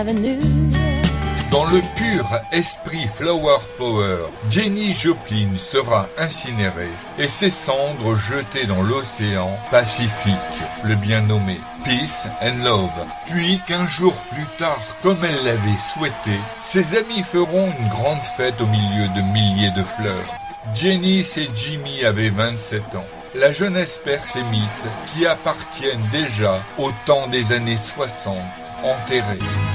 Dans le pur esprit Flower Power, Jenny Joplin sera incinérée et ses cendres jetées dans l'océan Pacifique, le bien nommé Peace and Love. Puis 15 jours plus tard, comme elle l'avait souhaité, ses amis feront une grande fête au milieu de milliers de fleurs. Janice et Jimmy avaient 27 ans. La jeunesse persémite qui appartiennent déjà au temps des années 60, enterrés.